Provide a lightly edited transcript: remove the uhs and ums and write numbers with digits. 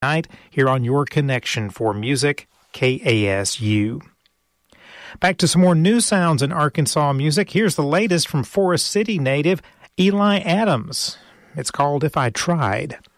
night here on Your Connection for Music, KASU. Back to some more new sounds in Arkansas music. Here's the latest from Forest City native Eli Adams. It's called If I Tried.